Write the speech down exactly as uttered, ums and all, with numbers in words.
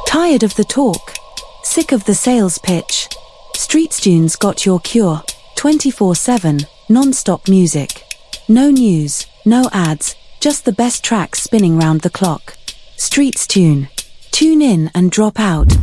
Tired of the talk? Sick of the sales pitch? StreetsTunes got your cure. twenty-four seven, non-stop music. No news, no ads, just the best tracks spinning round the clock. StreetsTune. Tune in and drop out.